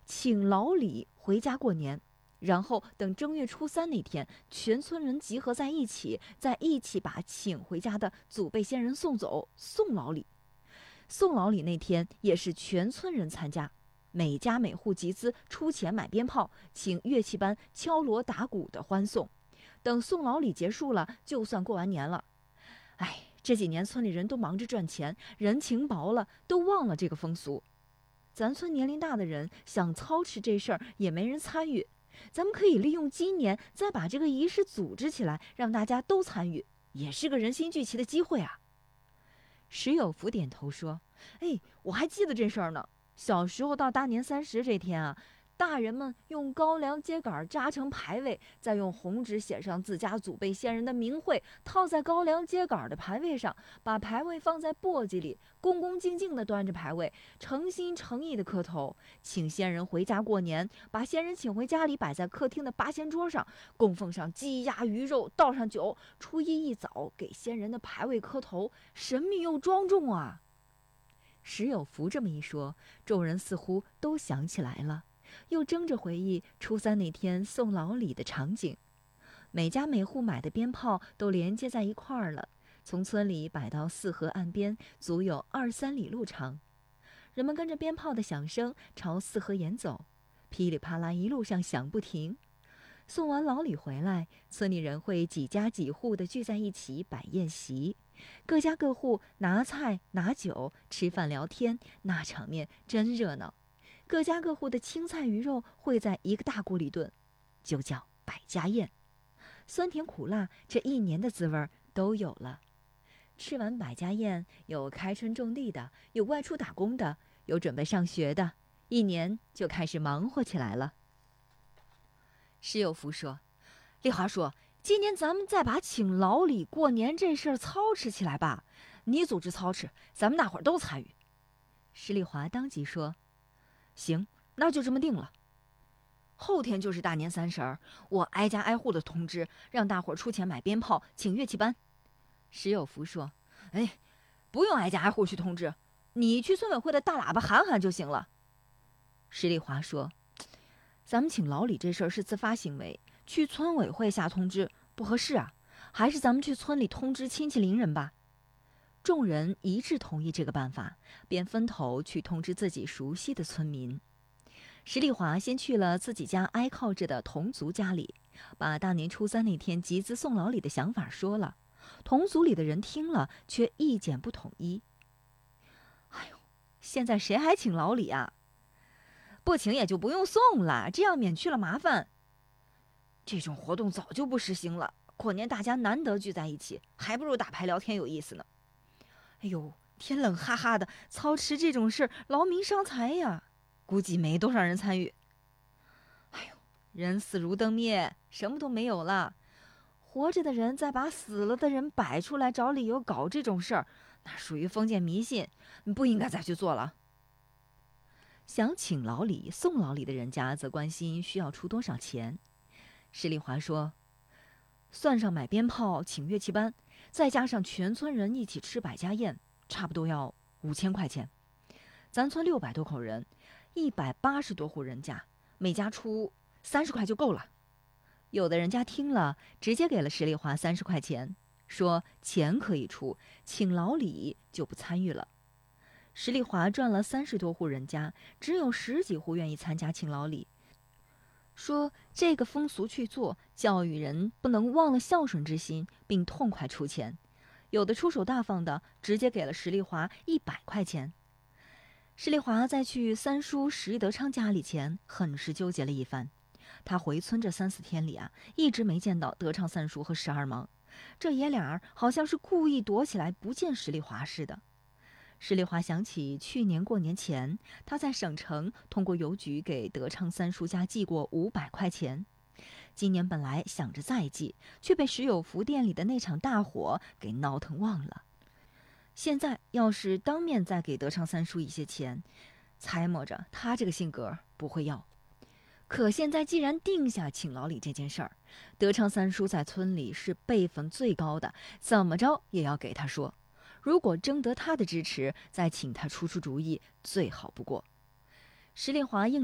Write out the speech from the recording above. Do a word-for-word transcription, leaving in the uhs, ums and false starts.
请老李回家过年，然后等正月初三那天，全村人集合在一起，再一起把请回家的祖辈先人送走，送老李。送老李那天也是全村人参加，每家每户集资出钱买鞭炮，请乐器班敲锣打鼓的欢送。等送老李结束了，就算过完年了。哎，这几年村里人都忙着赚钱，人情薄了，都忘了这个风俗。咱村年龄大的人想操持这事儿，也没人参与。咱们可以利用今年再把这个仪式组织起来，让大家都参与，也是个人心聚齐的机会啊。石有福点头说：哎，我还记得这事儿呢。小时候到大年三十这天啊，大人们用高粱秸秆扎成牌位，再用红纸写上自家祖辈先人的名讳，套在高粱秸秆的牌位上，把牌位放在簸箕里，恭恭敬敬地端着牌位，诚心诚意地磕头，请先人回家过年，把先人请回家里，摆在客厅的八仙桌上，供奉上鸡鸭鱼肉，倒上酒，初一一早给先人的牌位磕头，神秘又庄重啊。石有福这么一说，众人似乎都想起来了，又争着回忆初三那天送老李的场景。每家每户买的鞭炮都连接在一块儿了，从村里摆到四河岸边，足有二三里路长。人们跟着鞭炮的响声朝四河沿走，噼里啪啦一路上响不停。送完老李回来，村里人会几家几户的聚在一起摆宴席，各家各户拿菜拿酒吃饭聊天，那场面真热闹。各家各户的青菜鱼肉烩在一个大锅里炖，就叫百家宴。酸甜苦辣，这一年的滋味都有了。吃完百家宴，有开春种地的，有外出打工的，有准备上学的，一年就开始忙活起来了。石有福说：丽华说，今年咱们再把请老李过年这事儿操持起来吧，你组织操持，咱们大伙儿都参与。石丽华当即说：行，那就这么定了。后天就是大年三十儿，我挨家挨户的通知，让大伙儿出钱买鞭炮，请乐器班。石有福说：哎，不用挨家挨户去通知，你去村委会的大喇叭喊喊就行了。石丽华说：咱们请老李这事儿是自发行为，去村委会下通知不合适啊，还是咱们去村里通知亲戚邻人吧。众人一致同意这个办法，便分头去通知自己熟悉的村民。石丽华先去了自己家挨靠着的同族家里，把大年初三那天集资送老李的想法说了。同族里的人听了，却意见不统一。哎呦，现在谁还请老李啊？不请也就不用送了，这样免去了麻烦。这种活动早就不实行了，过年大家难得聚在一起，还不如打牌聊天有意思呢。哎呦，天冷哈哈的，操持这种事劳民伤财呀，估计没多少人参与。哎呦，人死如灯灭，什么都没有了。活着的人再把死了的人摆出来找理由搞这种事儿，那属于封建迷信，不应该再去做了。想请老李送老李的人家则关心需要出多少钱。石丽华说：算上买鞭炮请乐器班，再加上全村人一起吃百家宴，差不多要五千块钱。咱村六百多口人，一百八十多户人家，每家出三十块就够了。有的人家听了，直接给了石丽华三十块钱，说钱可以出，请老李就不参与了。石丽华转了三十多户人家，只有十几户愿意参加请老李，说这个风俗去做，教育人不能忘了孝顺之心，并痛快出钱。有的出手大方的，直接给了石丽华一百块钱。石丽华在去三叔石德昌家里前，很是纠结了一番。他回村这三四天里啊，一直没见到德昌三叔和石二毛，这爷俩好像是故意躲起来不见石丽华似的。石丽华想起去年过年前，他在省城通过邮局给德昌三叔家寄过五百块钱。今年本来想着再寄，却被石有福店里的那场大火给闹腾忘了。现在要是当面再给德昌三叔一些钱，猜摸着他这个性格不会要。可现在既然定下请老李这件事儿，德昌三叔在村里是辈分最高的，怎么着也要给他说。如果征得他的支持，再请他出出主意，最好不过。石丽华应